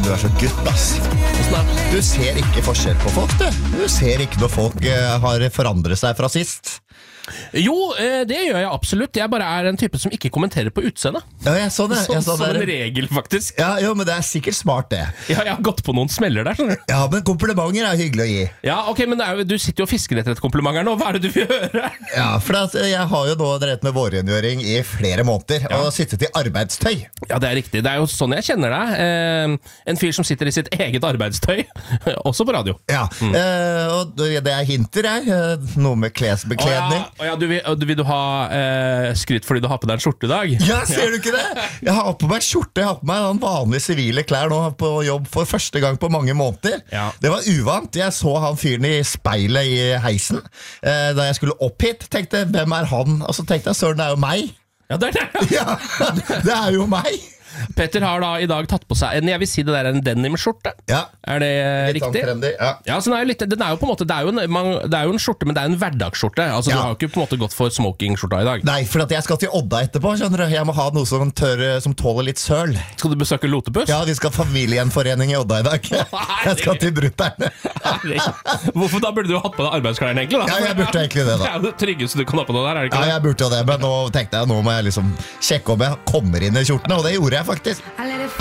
du så gutt, ass. Du ser ikke forskjell på folk, du. Du ser ikke når folk har forandret seg fra sist. Jo, det gjør jeg absolutt. Jeg bare en type som ikke kommenterer på utseende. Ja, jeg så det. Som en regel, faktisk. Ja, jo, men det sikkert smart, det. Ja, jeg har gått på noen smeller der, skjønner du. Ja, men komplimenter hyggelig å gi. Ja, ok, men du sitter jo og fisker etter et kompliment her nå. Hva det du vil høre? Ja, for jeg har jo nå drevet med vårrengjøring i flere måneder, og sittet i arbeidstøy. Ja, det riktig. Det jo sånn jeg kjenner deg. En fyr som sitter i sitt eget arbeidstøy, også på radio. Ja, og det hinter, noe med klesbekledning. Ja, vil du ha skryt fordi du har på deg en skjorte i dag? Ja, ser du ikke det? Jeg har på meg skjorte, jeg har på meg den vanlige sivile klær nå på jobb for første gang på mange måneder. Ja. Det var uvant. Jeg så han fyren i speilet i heisen da jeg skulle opp hit. Tenkte, hvem han? Og så tenkte jeg, søren, det jo meg. Ja, det det. Ja, det jo meg. Petter har da i dag tatt på seg jeg vil si det en denim-skjorte. Ja. Det litt riktig? Trendy, ja. Ja, så den jo på en måte, det jo en skjorte, men det en hverdagsskjorte. Altså, du har jo ikke på en måte gått for smoking-skjorta i dag. Nei, for at jeg skal til Odda etterpå, skjønner du. Jeg må ha noe som tåler litt søl. Skal du besøke Lotepus? Ja, vi skal familiegjenforening i Odda i dag. Jeg skal til Brutterne. Hvorfor da burde du hatt på deg arbeidsklærne egentlig da? Ja, jeg burde egentlig det da. Det det tryggeste du kan ha på deg der, det ikke det? Ja, jeg burde jo det, men nå tenkte jeg, nå må jeg liksom sjekke om jeg kommer inn i skjortene, og det gjorde jeg faktisk.